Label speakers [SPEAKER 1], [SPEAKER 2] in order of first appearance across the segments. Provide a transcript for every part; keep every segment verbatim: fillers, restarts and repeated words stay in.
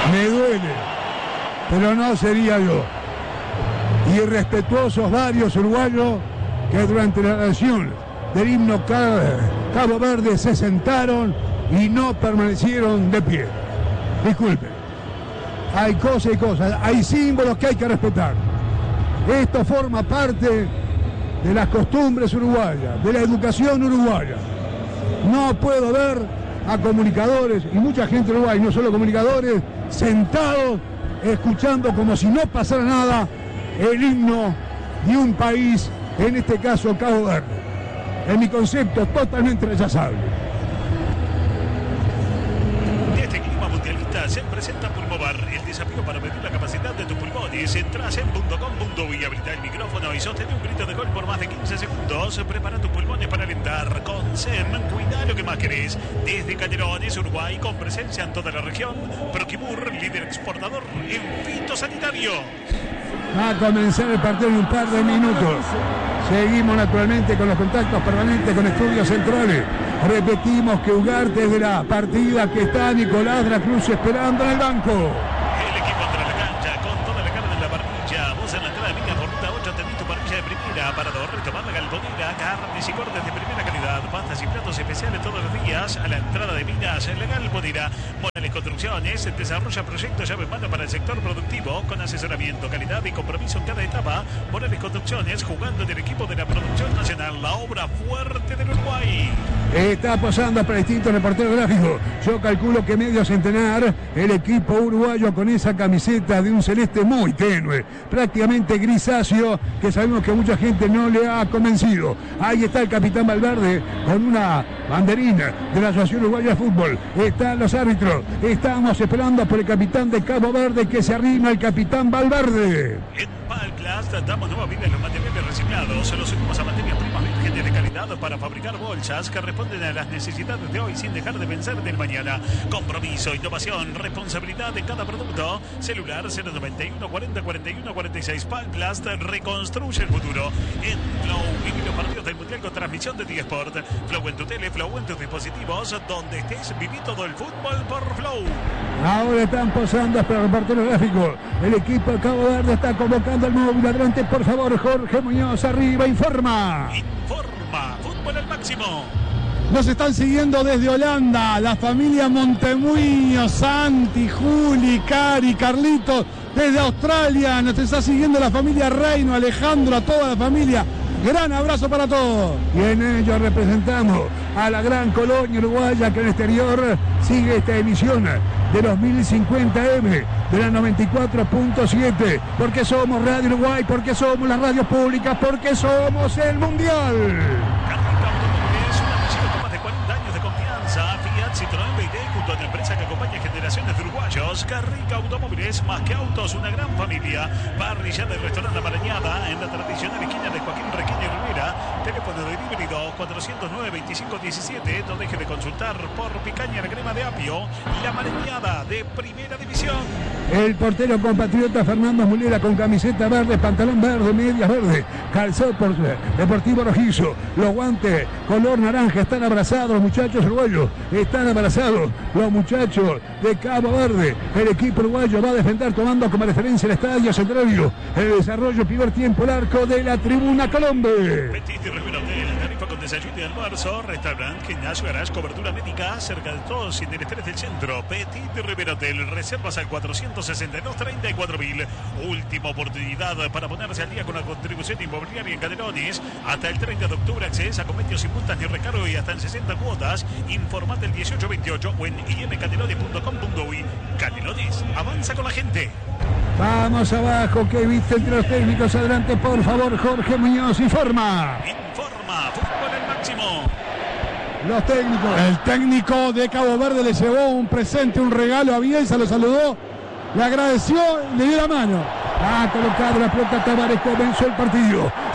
[SPEAKER 1] Me duele, pero no sería yo. Y respetuosos varios uruguayos que durante la nación del himno Cabo Verde se sentaron y no permanecieron de pie. Disculpen. Hay cosas y cosas, hay símbolos que hay que respetar. Esto forma parte de las costumbres uruguayas, de la educación uruguaya. No puedo ver a comunicadores y mucha gente uruguaya, no solo comunicadores, sentados escuchando como si no pasara nada el himno de un país, en este caso Cabo Verde. En mi concepto totalmente rechazable.
[SPEAKER 2] Este clima mundialista se presenta Pulmovar, el desafío para medir la capacidad de tus pulmones. Entras en punto com punto uy, habilita el micrófono y sostén un grito de gol por más de quince segundos. Prepara tus pulmones para alentar. Con S E M, cuida lo que más querés. Desde Canelones, Uruguay, con presencia en toda la región. Proquimur, líder exportador en fitosanitario.
[SPEAKER 1] Va a comenzar el partido en un par de minutos. Seguimos naturalmente con los contactos permanentes con Estudios Centrales. Repetimos que Ugarte de la partida, que está Nicolás de la Cruz esperando en el banco.
[SPEAKER 2] El equipo entra a la cancha con toda la carne en la parrilla. Vos en la entrada de Mica por ruta ocho tenés tu parrilla de primera para retomar la galponera, carnes y cortes de primera calidad, pastas y platos especiales todos los días a la entrada de Minas en la galponera. Morales Construcciones desarrolla proyectos llave en mano para el sector productivo con asesoramiento, calidad y compromiso en cada etapa. Morales Construcciones, jugando del equipo de la producción nacional, la obra fuerte del Uruguay.
[SPEAKER 1] Está posando para distintos reporteros gráficos. Yo calculo que medio centenar, el equipo uruguayo con esa camiseta de un celeste muy tenue, prácticamente grisáceo, que sabemos que mucha gente no le ha convencido. Ahí está el capitán Valverde con una banderina de la Asociación Uruguaya de Fútbol. Están los árbitros. Estamos esperando por el capitán de Cabo Verde, que se arrima el capitán Valverde.
[SPEAKER 2] En Palclas damos nueva vida en los materiales reciclados. Los últimos a materias primas vírgenes de calidad para fabricar bolsas que responden a las necesidades de hoy sin dejar de pensar del mañana. Compromiso, innovación, responsabilidad de cada producto. Celular cero noventa y uno cuarenta cuarenta y uno cuarenta y seis. Palclas reconstruye el futuro. En Flow, viví los partidos del Mundial con transmisión de T-Sport. Flow en tu tele, Flow en tus dispositivos. Donde estés, viví todo el fútbol por Flow.
[SPEAKER 1] Ahora están posando para el reportero gráfico. El equipo de Cabo Verde está convocando al móvil. Adelante, por favor, Jorge Muñoz, arriba, informa.
[SPEAKER 2] Informa, fútbol al máximo.
[SPEAKER 3] Nos están siguiendo desde Holanda, la familia Montemuño, Santi, Juli, Cari, Carlitos, desde Australia, nos está siguiendo la familia Reino, Alejandro, a toda la familia. Gran abrazo para todos.
[SPEAKER 1] Y en ello representamos a la gran colonia uruguaya que en el exterior sigue esta emisión de los mil cincuenta eme de la noventa y cuatro punto siete. Porque somos Radio Uruguay, porque somos las radios públicas, porque somos el Mundial.
[SPEAKER 2] Citroën B y D, junto a tu empresa que acompaña generaciones de uruguayos. Carrica Automóviles, más que autos, una gran familia. Parrillada y restaurante Amarañada, en la tradicional esquina de Joaquín Requeña y Rivera. Teléfono de delivery dos cuatrocientos nueve veinticinco diecisiete. No deje de consultar por picaña la crema de apio. La Amarañada de Primera División.
[SPEAKER 1] El portero compatriota Fernando Mulera con camiseta verde, pantalón verde, medias verde, calzado por Deportivo Rojizo. Los guantes color naranja, están abrazados los muchachos uruguayos. Están abrazados los muchachos de Cabo Verde. El equipo uruguayo va a defender tomando como referencia el estadio Centenario. El desarrollo, primer tiempo, el arco de la tribuna Colombe.
[SPEAKER 2] Petit de Rivera Hotel, tarifa con desayuno y almuerzo, restaurante, gimnasio, garage, cobertura médica, cerca de todos y en el estrés del centro. Petit de Rivera Hotel, reservas al cuatrocientos sesenta y dos treinta y cuatro mil. Última oportunidad para ponerse al día con la contribución inmobiliaria en Canelones. Hasta el treinta de octubre accedes a convenios sin multas ni recargo y hasta en sesenta cuotas. Informate el dieciocho veintiocho o en i m canelones punto com punto uy. Canelones, avanza con la gente.
[SPEAKER 1] Vamos abajo, que viste entre los técnicos. Adelante, por favor, Jorge Muñoz, informa.
[SPEAKER 2] Informa, fútbol al máximo.
[SPEAKER 1] Los técnicos.
[SPEAKER 3] El técnico de Cabo Verde le llevó un presente, un regalo a Bielsa, lo saludó, le agradeció y le dio la mano.
[SPEAKER 1] Ha colocado la pelota Tavares, comenzó el partido.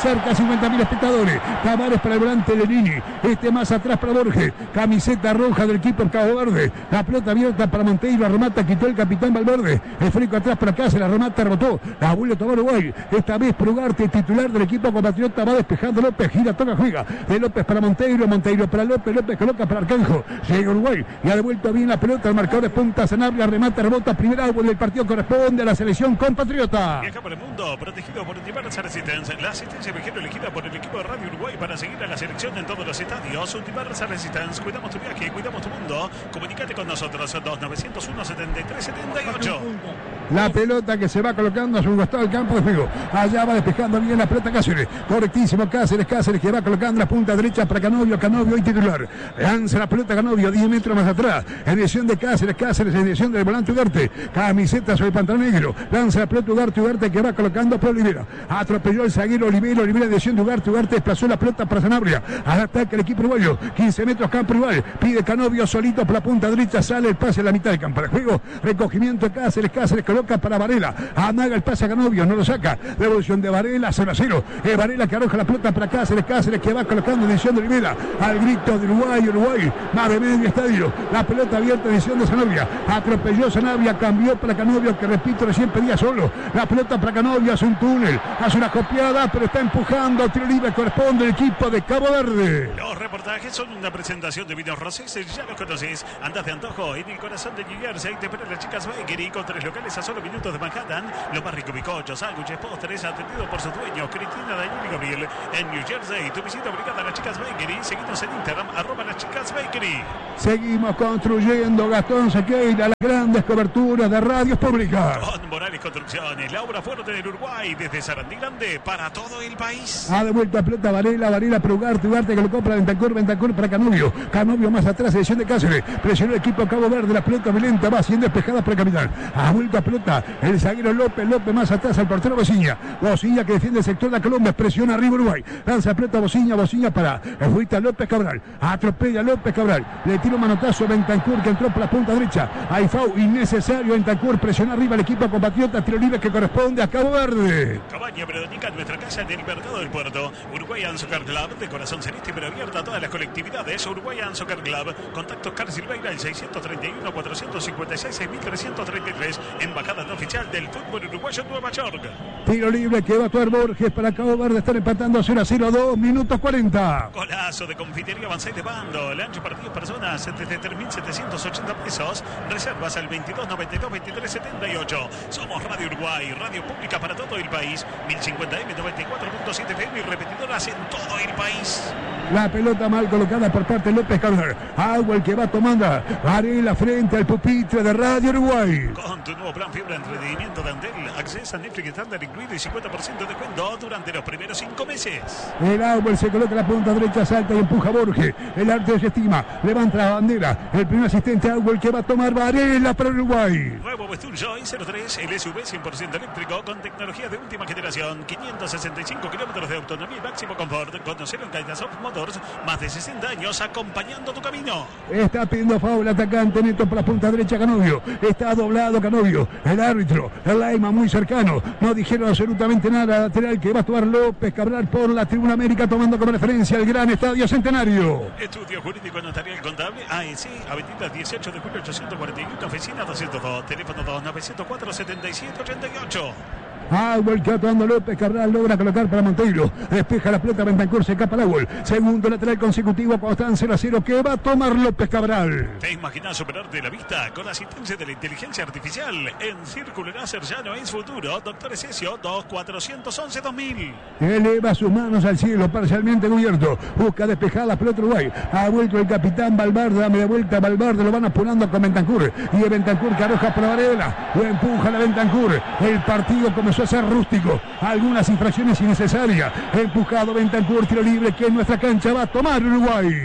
[SPEAKER 1] cerca de cincuenta mil espectadores. Tavares para el volante de Nini, este más atrás para Borges, camiseta roja del equipo Cabo Verde, la pelota abierta para Monteiro, remata, quitó el capitán Valverde, el frico atrás para acá, se la remata, rebotó, la vuelve a tomar Uruguay, esta vez Prugarte, titular del equipo compatriota, va despejando López, gira, toca, juega, de López para Monteiro, Monteiro para López, López coloca para Arcanjo, llega Uruguay, y ha devuelto bien la pelota, el marcador de punta, Sanabria, remata, rebota, primer árbol del partido corresponde a la selección compatriota.
[SPEAKER 2] Viaja por el mundo, protegido por Diversa Resistance, la asistencia vigente elegida por el equipo de Radio Uruguay para seguir a la selección en todos los estadios. Diversa Resistance, cuidamos tu viaje, cuidamos tu mundo. Comunícate con nosotros, dos nueve cero uno, setenta y tres setenta y ocho.
[SPEAKER 1] La pelota que se va colocando a su costado del campo de juego. Allá va despejando bien la pelota Cáceres. Correctísimo Cáceres, Cáceres que va colocando la punta derecha para Canovio, Canovio y titular. Lanza la pelota Canovio, diez metros más atrás. En dirección de Cáceres, Cáceres en dirección del volante Ugarte. Camiseta sobre el pantalón negro. Lanza la pelota Ugarte, Ugarte que va colocando para Olivera. Atropelló el zaguero Olivera, Olivera en dirección de Ugarte, Ugarte desplazó la pelota para Sanabria. Al ataque el equipo uruguayo. quince metros campo rival. Pide Canovio solito por la punta derecha. Sale el pase a la mitad del campo de juego. Recogimiento de Cáceres, Cáceres coloca para Varela. Amaga el pase a Canovio, no lo saca. Devolución de Varela, cero a cero. Es Varela que arroja la pelota para Cáceres, Cáceres que va colocando en dirección de Olivera. Al grito de Uruguay, Uruguay. Más de medio estadio. La pelota abierta en dirección de Sanabria. Atropelló Sanabria, cambió para Canovio, que repito, recién pedía solo. La pelota para Canovio, hace un túnel, hace una copiada, pero está empujando. Tiro libre corresponde al equipo de Cabo Verde.
[SPEAKER 2] Los reportajes son una presentación de Vinos Rosés, ya los conoces. Andás de antojo en el corazón de New Jersey. Te esperan las chicas Bakery con tres locales a solo minutos de Manhattan. Lo más rico, bizcochos, sándwiches, postres, atendido por sus dueños, Cristina, Daniel y Gabriel. En New Jersey, tu visita obligada a las chicas Bakery. Seguimos en Instagram, arroba las chicas Bakery.
[SPEAKER 1] Seguimos construyendo, Gastón Sequeira, las grandes coberturas de radios públicas.
[SPEAKER 2] Con Morales Construcciones, la obra fuerte del Uruguay, desde Sarandí Grande para todo el país.
[SPEAKER 1] Ha devuelto a pelota Varela, Varela para Ugarte, Ugarte que lo compra Bentancur, Bentancur para Canovio. Canovio más atrás, dirección de Cáceres. Presionó el equipo Cabo Verde, la pelota violenta va siendo despejada por el capitán. Ha vuelto a pelota el zaguero López, López más atrás al portero Bociña. Bociña que defiende el sector de Colombia, presiona arriba Uruguay. Lanza pelota Bociña, Bociña para el jugador López Cabral. Atropella López Cabral. Le tira un manotazo a Bentancur que entró por la punta derecha. Hay foul innecesario. Bentancur presiona arriba el equipo compatriota. Tiro libre que corresponde a Cabo Verde.
[SPEAKER 2] Cabaña Verónica, nuestra casa en el mercado del puerto. Uruguayan Soccer Club, de corazón celeste pero abierta a todas las colectividades. Uruguayan Soccer Club. Contactos Car Silveira, el seiscientos treinta y uno, cuatrocientos cincuenta y seis, seis mil trescientos treinta y tres. Embajada no oficial del fútbol uruguayo en Nueva York.
[SPEAKER 1] Tiro libre que va a actuar Borges para Cabo Verde. Están empatando cero a cero, dos minutos cuarenta.
[SPEAKER 2] Golazo de Confitería Banzai de Bando. El ancho para diez personas desde tres mil setecientos ochenta pesos. Reservas al veintidós noventa y dos, veintitrés setenta y ocho. Somos Radio Uruguay, radio pública para todo el país. mil cincuenta M, noventa y cuatro punto siete F M y repetidoras en todo el país.
[SPEAKER 1] La pelota mal colocada por parte de López Cabral. Agua el que va tomando. Varela frente al pupitre de Radio Uruguay.
[SPEAKER 2] Con tu nuevo plan fibra entretenimiento de Andel, accesa a Netflix estándar incluido y cincuenta por ciento de descuento durante los primeros cinco meses.
[SPEAKER 1] El Agua se coloca la punta derecha, salta y empuja a Borges. El arte se estima, levanta la bandera. El primer asistente Agua el que va a tomar Varela para Uruguay.
[SPEAKER 2] Nuevo Vestur Joy cero tres, el S U V cien por ciento eléctrico con tecnología de última generación. quinientos sesenta y cinco kilómetros de autonomía y máximo confort. Conocelo en Kaisersoft Motors, más de sesenta años acompañando tu camino.
[SPEAKER 1] Está pidiendo foul atacante Neto por la punta derecha Canovio. Está doblado Canovio. El árbitro, el Laima muy cercano. No dijeron absolutamente nada. Lateral que va a actuar López Cabral por la Tribuna América tomando como referencia el gran Estadio Centenario.
[SPEAKER 2] Estudio Jurídico Notarial Contable A E C, Avenida dieciocho de julio ochocientos cuarenta y uno, oficina doscientos dos, teléfono dos nueve cero cuatro, setenta y siete ochenta y ocho.
[SPEAKER 1] Agua el que actuando López Cabral logra colocar para Monteiro. Despeja la pelota Bentancur, se escapa el Agua. Segundo lateral consecutivo cuando están cero a cero que va a tomar López Cabral.
[SPEAKER 2] ¿Te imaginas superarte la vista con la asistencia de la inteligencia artificial? En Círculo Láser ya no es futuro. Doctor Esesio dos cuatro once, dos mil.
[SPEAKER 1] Eleva sus manos al cielo, parcialmente cubierto. Busca despejar la pelota Uruguay. Ha vuelto el capitán Valverde, dame de vuelta Valverde, lo van apurando con Bentancur. Y el Bentancur que arroja por Varela. Lo empuja la Bentancur. El partido comenzó a ser rústico, algunas infracciones innecesarias. Empujado Bentancur, tiro libre que en nuestra cancha va a tomar Uruguay.
[SPEAKER 2] Por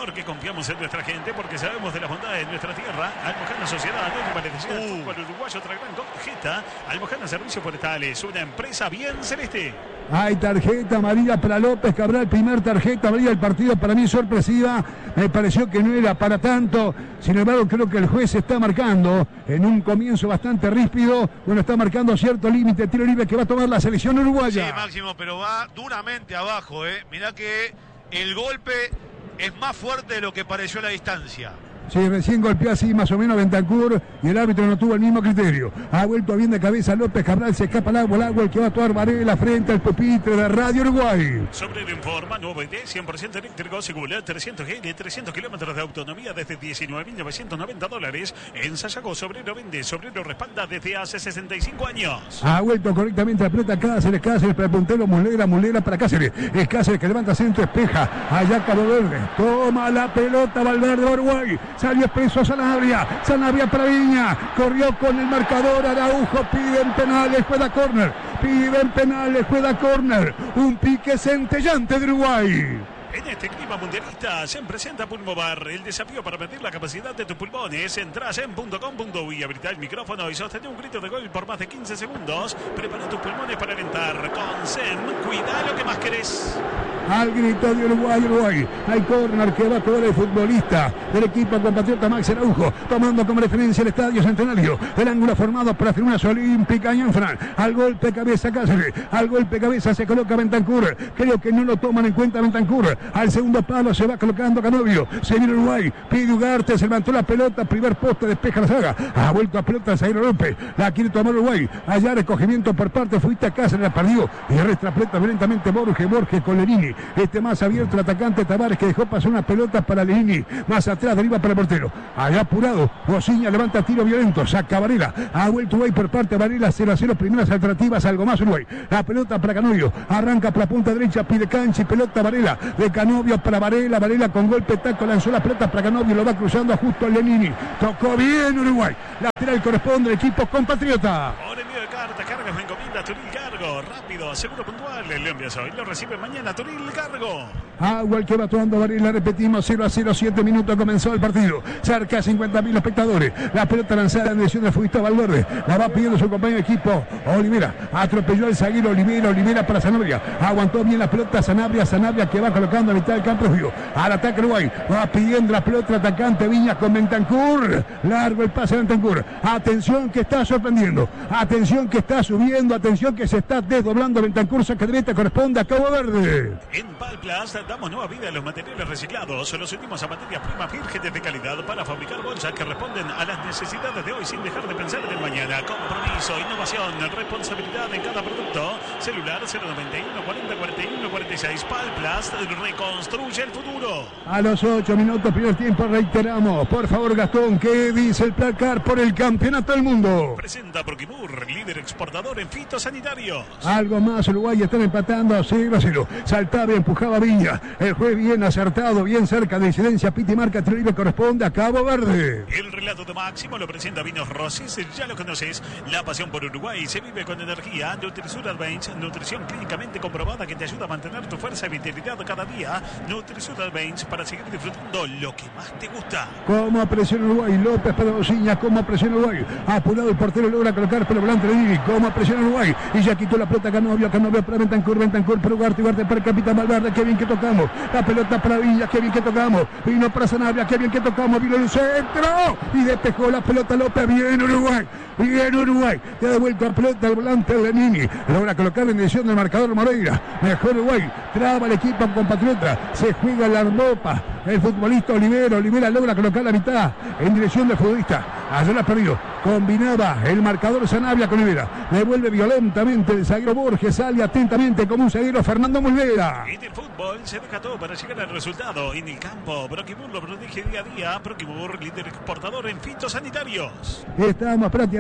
[SPEAKER 2] Porque confiamos en nuestra gente, porque sabemos de la bondad de nuestra tierra. Almojana Sociedad Anónima Beneficiada del Fútbol Uruguayo, otra gran tarjeta. Almojana Servicios Forestales, una empresa bien celeste.
[SPEAKER 1] Hay tarjeta amarilla para López Cabral, primer tarjeta amarilla del partido, para mí sorpresiva, me pareció que no era para tanto, sin embargo creo que el juez está marcando en un comienzo bastante ríspido, bueno, está marcando cierto límite, tiro libre que va a tomar la selección uruguaya.
[SPEAKER 4] Sí, Máximo, pero va duramente abajo, eh. Mirá que el golpe es más fuerte de lo que pareció a la distancia.
[SPEAKER 1] Sí, recién golpeó así más o menos Bentancur y el árbitro no tuvo el mismo criterio. Ha vuelto bien de cabeza López Cabral, se escapa al agua, el agua el que va a actuar Varela frente al pupitre de Radio Uruguay.
[SPEAKER 2] Sobre Informa, nuevo I D, cien por ciento eléctrico, seguro, trescientos G, trescientos kilómetros de autonomía desde diecinueve mil novecientos noventa dólares. En Sayago, Sobrero vende, Sobrero respalda desde hace sesenta y cinco años.
[SPEAKER 1] Ha vuelto correctamente la pelota Cáceres, Cáceres para el puntero, Mulera, Mulera para Cáceres. Es Cáceres que levanta centro, espeja, allá Cabo Verde. Toma la pelota Valverde, Uruguay. Salió expreso Sanabria, Sanabria para Viña, corrió con el marcador, Araujo piden penales, juega córner, piden penales, juega córner, un pique centellante de Uruguay.
[SPEAKER 2] En este clima mundialista se presenta Pulmobar, el desafío para medir la capacidad de tus pulmones. Entrás en punto com punto uy, habilita el micrófono y sostén un grito de gol por más de quince segundos. Prepara tus pulmones para alentar. Con SEM, cuida lo que más querés.
[SPEAKER 1] Al grito de Uruguay, Uruguay. Hay córner que va a cobrar el futbolista del equipo compatriota Max Araujo, tomando como referencia el Estadio Centenario. El ángulo formado por las tribunas olímpicas Ñanfran. Al golpe cabeza Cáceres, al golpe cabeza se coloca Bentancur. Creo que no lo toman en cuenta Bentancur. Al segundo palo se va colocando Canovio. Se viene Uruguay. Pide Ugarte. Se levantó la pelota. Primer poste. Despeja la saga. Ha vuelto a pelota el zaguero López. La quiere tomar Uruguay. Allá recogimiento por parte. Fuiste a casa. La perdió. Y resta pelota violentamente Borges. Borges con Lenini. Este más abierto. El atacante Tavares que dejó pasar una pelota para Lenini. Más atrás. Deriva para el portero. Allá apurado. Bociña levanta tiro violento. Saca Varela. Ha vuelto Uruguay por parte de Varela. cero a cero. Primeras alternativas. Algo más Uruguay. La pelota para Canovio. Arranca por la punta derecha. Pide cancha y pelota Varela. De Canovio para Varela, Varela con golpe taco, lanzó la pelota para Canovio, lo va cruzando a justo a Lenini, tocó bien Uruguay, lateral corresponde al equipo compatriota.
[SPEAKER 2] Por envío de carta, cargas me encomienda Turil Cargo, rápido, seguro puntual, lo envías hoy, lo recibe mañana Turil Cargo.
[SPEAKER 1] Agua el que va tomando Varela, repetimos, cero a cero, siete minutos comenzó el partido, cerca de cincuenta mil espectadores, la pelota lanzada en dirección del futbolista Valverde, la va pidiendo su compañero de equipo, Olivera, atropelló el zaguero Olivera, Olivera para Sanabria, aguantó bien la pelota Sanabria, Sanabria que va colocando a mitad del campo río, al ataque Uruguay, va pidiendo la pelota atacante Viñas con Bentancur, largo el pase de Bentancur, atención que está sorprendiendo, atención que está subiendo, atención que se está desdoblando Bentancur, saca derecha, corresponde a Cabo Verde.
[SPEAKER 2] En Palplas damos nueva vida a los materiales reciclados, los últimos a materias primas vírgenes de calidad para fabricar bolsas que responden a las necesidades de hoy sin dejar de pensar en el mañana. Compromiso, innovación, responsabilidad en cada producto. Celular cero noventa y uno, cuarenta, cuarenta y uno, cuarenta y seis. Palplas reconstruye el futuro.
[SPEAKER 1] A los ocho minutos primer tiempo reiteramos, por favor Gastón, ¿qué dice el placar por el campeonato del mundo?
[SPEAKER 2] Presenta Proquimur, líder exportador en fitosanitarios.
[SPEAKER 1] Algo más, Uruguay están empatando cero a cero. Saltaba y empujaba Viña. El juez bien acertado, bien cerca de incidencia. Piti marca, tiro libre corresponde a Cabo Verde.
[SPEAKER 2] El relato de Máximo lo presenta Vinos Rosis, ya lo conoces. La pasión por Uruguay se vive con energía. Nutrisur Advance, nutrición clínicamente comprobada que te ayuda a mantener tu fuerza y vitalidad cada día. Nutrisur Advance para seguir disfrutando lo que más te gusta.
[SPEAKER 1] Como presiona Uruguay, López para Bociña, como presiona Uruguay. Apurado el portero, logra colocar pelo volante Lenini, como presiona Uruguay. Y ya quitó la pelota Canovio, Canovio para Bentancur, Bentancur para Ugarte, Ugarte para el capitán Valverde, qué bien que tocamos. La pelota para Villa, qué bien que tocamos. Vino para Sanabria, qué bien que tocamos. Vino el centro y despejó la pelota López. Bien Uruguay, bien Uruguay. Ya de vuelta a pelota el volante Lenini. Logra colocar en dirección del marcador Moreira. Mejor Uruguay. Traba el equipo compatriota. Se juega la ropa. El futbolista Olivera. Olivera logra colocar la mitad en dirección del futbolista. Allá la perdió. Combinaba el marcador Sanabria con Olivera. Devuelve violentamente el zaguero Borges. Sale atentamente como un zaguero Fernando Mulvera.
[SPEAKER 2] En el fútbol se deja todo para llegar al resultado. En el campo, Proquimur lo protege día a día. Proquimur, líder exportador en fitosanitarios.
[SPEAKER 1] Estamos prácticamente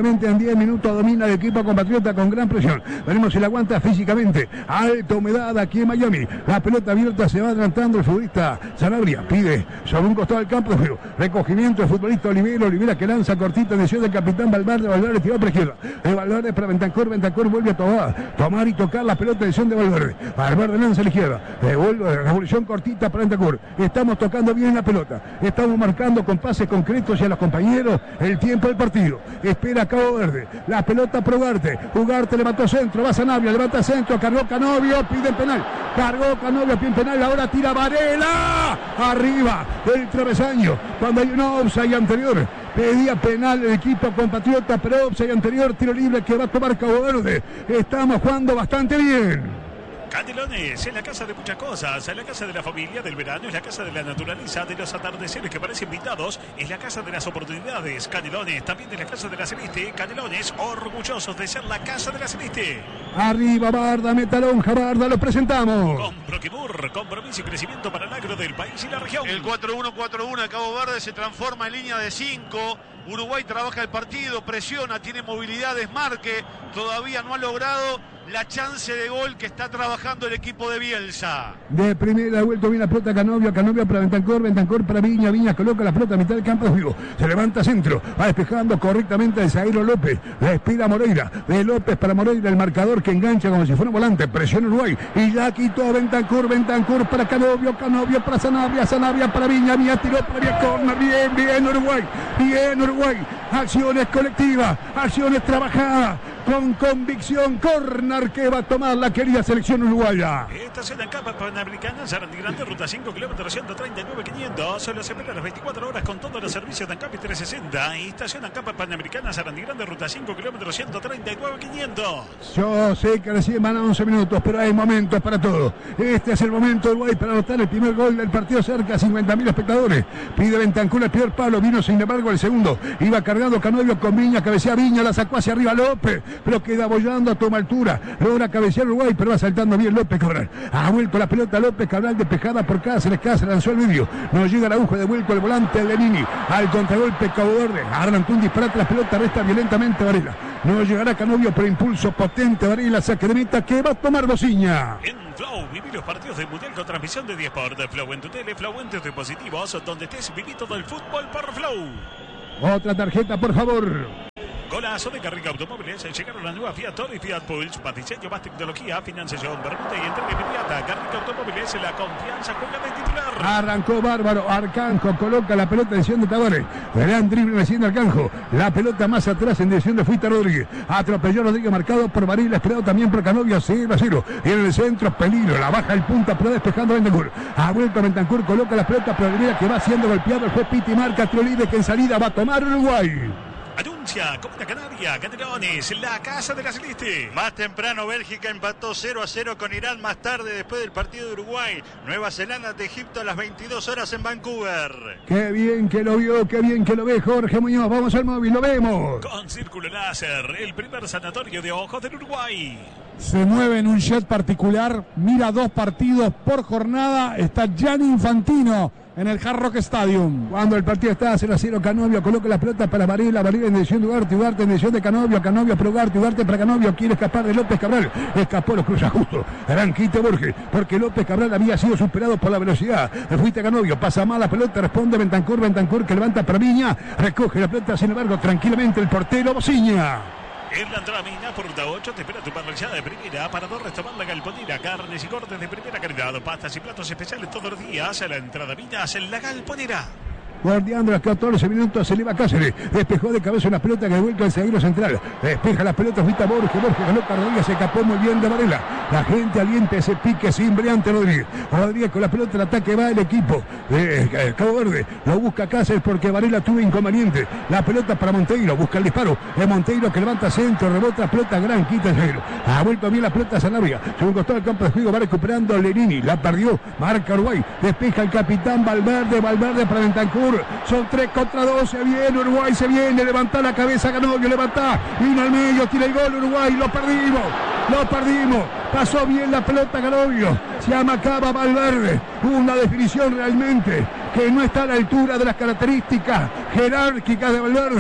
[SPEAKER 1] Finalmente en diez minutos domina el equipo compatriota con gran presión. Veremos si la aguanta físicamente. Alta humedad aquí en Miami. La pelota abierta, se va adelantando el futbolista Sanabria. Pide sobre un costado del campo de juego. Recogimiento del futbolista Olivera. Olivera que lanza cortita en dirección del capitán Valverde. Valverde tiró por izquierda. De Valverde para Bentancur. Bentancur vuelve a tomar, tomar y tocar la pelota en dirección de Valverde. Valverde lanza a la izquierda. Devuelve revolución cortita para Bentancur. Estamos tocando bien la pelota. Estamos marcando con pases concretos y a los compañeros el tiempo del partido. Espera Cabo Verde. La pelota para Ugarte. Ugarte levantó centro. Va Sanabria. Levanta centro. Cargó Canovio. Pide penal. Cargó Canovio. Pide penal. Ahora tira Varela. Arriba del travesaño. Cuando hay un offside anterior. Pedía penal el equipo compatriota, pero offside anterior. Tiro libre que va a tomar Cabo Verde. Estamos jugando bastante bien.
[SPEAKER 2] Canelones es la casa de muchas cosas, es la casa de la familia, del verano, es la casa de la naturaleza, de los atardeceres que parecen pintados, es la casa de las oportunidades. Canelones, también de la casa de la Celeste. Canelones, orgullosos de ser la casa de la Celeste.
[SPEAKER 1] Arriba Barda, Metalonja, Barda, lo presentamos.
[SPEAKER 2] Con Proquimur, compromiso y crecimiento para el agro del país y la región.
[SPEAKER 4] El cuatro uno cuatro uno de Cabo Verde se transforma en línea de cinco. Uruguay trabaja el partido, presiona, tiene movilidad, desmarque. Todavía no ha logrado la chance de gol que está trabajando el equipo de Bielsa.
[SPEAKER 1] De primera vuelta viene la pelota Canovio, Canovio para Bentancur, Bentancur para Viña, Viña coloca la pelota a mitad del campo de juego. Se levanta centro, va despejando correctamente el zaguero López. La espera Moreira, de López para Moreira, el marcador que engancha como si fuera un volante. Presiona Uruguay y ya quitó Bentancur, Bentancur para Canovio, Canovio para Sanabria, Sanabria para Viña, Viña tiró para Vía Corner. Bien, bien Uruguay, bien Uruguay. Acciones colectivas, acciones trabajadas. Con convicción, corner que va a tomar la querida selección uruguaya.
[SPEAKER 2] Estación en Capa Panamericana, Sarandí Grande, ruta cinco, kilómetros ciento treinta y nueve mil quinientos. Solo se espera las veinticuatro horas con todos los servicios de Ancap trescientos sesenta. Estación en Capa Panamericana, Sarandí Grande, ruta cinco, kilómetros ciento treinta y nueve mil quinientos.
[SPEAKER 1] Yo sé que recién van a once minutos, pero hay momentos para todo. Este es el momento de Uruguay para anotar el primer gol del partido, cerca de cincuenta mil espectadores. Pide Bentancur el primer palo, vino sin embargo el segundo. Iba cargando Canovio con Viña, cabecea Viña, la sacó hacia arriba López, pero queda abollando a toma altura. Logra cabecear Uruguay, pero va saltando bien López Cabral. Ha vuelto la pelota López Cabral, despejada por Cáceres. Cáceres lanzó el medio. No llega Araujo, de vuelto el volante Lenini. Al contragolpe Cabo Verde. Arrancó un disparate, la pelota resta violentamente Varela. No llegará Canovio, pero impulso potente Varela, saque de meta que va a tomar Bociña.
[SPEAKER 2] En Flow, viví los partidos del Mundial con transmisión de diesport. Flow en tu tele, Flow en tus dispositivos. Donde estés, viví todo el fútbol por Flow.
[SPEAKER 1] Otra tarjeta, por favor.
[SPEAKER 2] Golazo de Carrica Automóviles. Llegaron la nueva Fiat Toro y Fiat Pulse. Más diseño, más tecnología, financiación, permuta y entrega inmediata. Carrica Automóviles, la confianza juega de titular.
[SPEAKER 1] Arrancó bárbaro. Arcanjo coloca la pelota en dirección de Tavares. Gran drible haciendo Arcanjo. La pelota más atrás en dirección de Fuita Rodríguez. Atropelló Rodríguez, marcado por Varela, esperado también por Canovio. cero a cero. Y en el centro, peligro. La baja el punta, pero despejando a Bentancur. Ha vuelto a Bentancur, coloca la pelota, pero Olivera que va siendo golpeado. El juez Piti marca tiro libre que en salida va a tomar Uruguay.
[SPEAKER 2] Anuncia Comuna Canaria, Canelones, la casa de la Celeste.
[SPEAKER 5] Más temprano Bélgica empató cero a cero con Irán. Más tarde, después del partido de Uruguay, Nueva Zelanda de Egipto a las veintidós horas en Vancouver.
[SPEAKER 1] Qué bien que lo vio, qué bien que lo ve Jorge Muñoz. Vamos al móvil, lo vemos.
[SPEAKER 2] Con Círculo Láser, el primer sanatorio de ojos del Uruguay.
[SPEAKER 3] Se mueve en un jet particular, mira dos partidos por jornada. Está Gianni Infantino en el Hard Rock Stadium.
[SPEAKER 1] Cuando el partido está cero a cero, Canovio coloca la pelota para Varela, Varela en dirección de Ugarte, Ugarte en dirección de Canovio, Canovio para Ugarte, Ugarte para Canovio, quiere escapar de López Cabral, escapó, los cruza justo, gran quite Borges, porque López Cabral había sido superado por la velocidad, fuiste Canovio, pasa mal la pelota, responde Bentancur, Bentancur que levanta para Viña, recoge la pelota, sin embargo, tranquilamente el portero Bociña.
[SPEAKER 2] En la entrada Mina, por ruta ocho, te espera tu parrillada de primera para dos restaurar la Galponera, carnes y cortes de primera calidad, pastas y platos especiales todos los días. A la entrada Minas, en la Galponera.
[SPEAKER 1] Guardiando las catorce minutos, se eleva Cáceres, despejó de cabeza una pelota que de vuelta al zaguero central, despeja las pelotas, Vita Borges, Borges ganó Rodríguez, se escapó muy bien de Varela, la gente alienta ese pique cimbreante Rodríguez, Rodríguez con la pelota, el ataque va el equipo de Cabo Verde, lo busca Cáceres porque Varela tuvo inconveniente, la pelota para Monteiro, busca el disparo, es Monteiro que levanta centro, rebota, pelota gran, quita el zaguero, ha vuelto bien la pelota Sanabria, se un costado del campo de juego, va recuperando Lenini, la perdió, marca Uruguay, despeja el capitán Valverde, Valverde para Bentancur. Son tres contra dos, se viene Uruguay, se viene, levanta la cabeza Canovio, levanta, vino al medio, tira el gol Uruguay, lo perdimos, lo perdimos, pasó bien la pelota Canovio, se amacaba Valverde, una definición realmente que no está a la altura de las características jerárquicas de Valverde,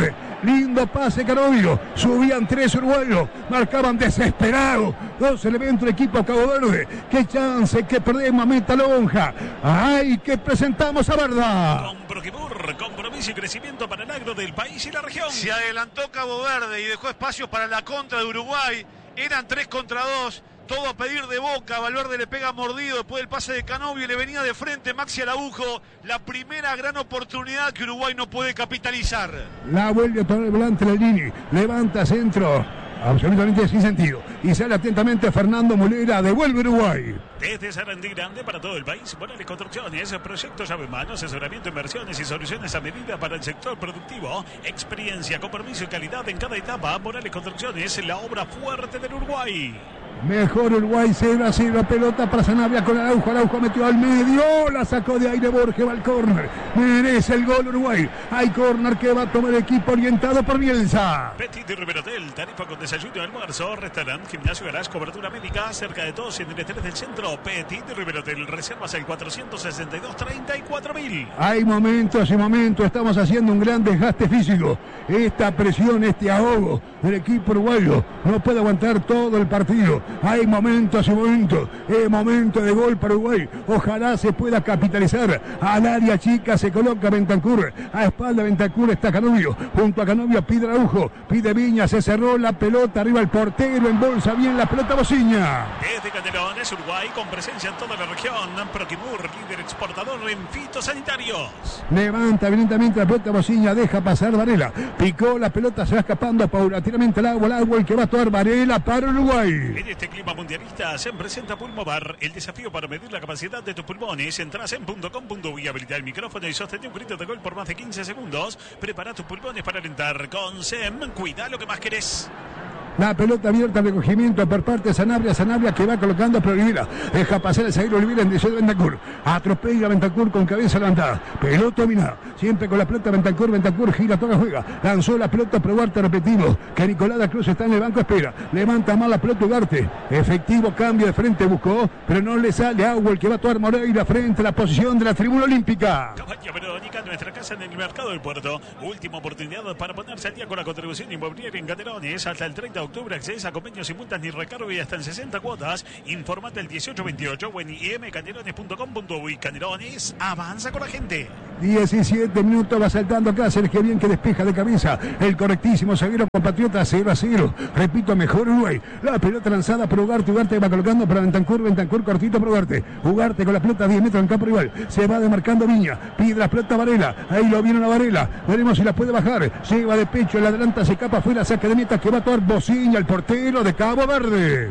[SPEAKER 1] Lindo pase Canovio. Subían tres uruguayos. Marcaban desesperado. Dos elementos del equipo Cabo Verde. Qué chance, que perdemos, meta lonja. Ay, que presentamos a Verda.
[SPEAKER 2] Con Proquimur, compromiso y crecimiento para el agro del país y la región.
[SPEAKER 4] Se adelantó Cabo Verde y dejó espacio para la contra de Uruguay. Eran tres contra dos. Todo a pedir de Boca. Valverde le pega mordido después del pase de Canovio y le venía de frente Maxi Araujo. La primera gran oportunidad que Uruguay no puede capitalizar.
[SPEAKER 1] La vuelve a tomar volante Lelini. Levanta centro. Absolutamente sin sentido. Y sale atentamente Fernando Mulera. Devuelve Uruguay.
[SPEAKER 2] Desde Sarandí Grande para todo el país, Morales Construcciones, proyectos llave en mano, asesoramiento, inversiones y soluciones a medida para el sector productivo. Experiencia, compromiso y calidad en cada etapa. Morales Construcciones, la obra fuerte del Uruguay.
[SPEAKER 1] Mejor Uruguay, cero a cero, pelota para Sanabria con Araujo, Araujo metió al medio, la sacó de aire Borges, va al córner, merece el gol Uruguay, hay córner que va a tomar el equipo orientado por Bielsa.
[SPEAKER 2] Petit de Riverotel, tarifa con desayuno, almuerzo, restaurante, gimnasio, garage, cobertura médica, cerca de todos en el estrés del centro. Petit de Riverotel, reservas el cuatrocientos sesenta y dos, treinta y cuatro mil.
[SPEAKER 1] Hay momentos y momentos, estamos haciendo un gran desgaste físico, esta presión, este ahogo del equipo uruguayo, no puede aguantar todo el partido. Hay momentos y momentos, es momento de gol para Uruguay, ojalá se pueda capitalizar. Al área chica se coloca Bentancur, a espalda Bentancur está Canovio, junto a Canovio pide Araujo, pide Viña, se cerró la pelota, arriba el portero, embolsa bien la pelota Bociña.
[SPEAKER 2] Desde Canelones, Uruguay, con presencia en toda la región, Proquimur, líder exportador en fitosanitarios.
[SPEAKER 1] Levanta evidentemente la pelota Bociña, deja pasar Varela, picó la pelota, se va escapando paulatinamente al agua, el agua, el que va a actuar Varela para Uruguay.
[SPEAKER 2] En este clima mundialista se presenta Pulmovar, el desafío para medir la capacidad de tus pulmones. Entras en punto com punto uy, habilita el micrófono y sostén un grito de gol por más de quince segundos. Prepara tus pulmones para alentar. Con S E M, cuida lo que más querés.
[SPEAKER 1] La pelota abierta, recogimiento por parte de Sanabria, Sanabria que va colocando a Olivera, deja pasar el zaguero Olivera en dirección de Bentancur, atropella a Bentancur con cabeza levantada, pelota dominada, siempre con la pelota Bentancur, Bentancur gira, toca, juega, lanzó la pelota para Ugarte, repetimos, que Nicolás da Cruz está en el banco, espera, levanta mal la pelota Ugarte, efectivo cambio de frente, buscó, pero no le sale agua, el que va a actuar Moreira frente a la posición de la tribuna olímpica.
[SPEAKER 2] Cabaña Verónica, nuestra casa en el mercado del puerto, última oportunidad para ponerse al día con la contribución inmobiliaria en Canelones, hasta el treinta de octubre, accesa a convenios sin multas ni recargo y hasta en sesenta cuotas. Informate al dieciocho veintiocho o en i m canelones punto com punto uy. Canelones, avanza con la gente.
[SPEAKER 1] diecisiete minutos, va saltando Cáceres, que bien que despeja de cabeza el correctísimo zaguero compatriota, cero a cero. Repito, mejor Uruguay. La pelota lanzada por Ugarte, Ugarte va colocando para Bentancur, Bentancur cortito por Ugarte. Ugarte con la pelota a diez metros en campo rival. Se va demarcando Viña, pide la pelota a Varela. Ahí lo viene a Varela. Veremos si la puede bajar. Lleva de pecho, el adelanta, se escapa afuera, saque de meta que va a actuar Bociña, el portero de Cabo Verde.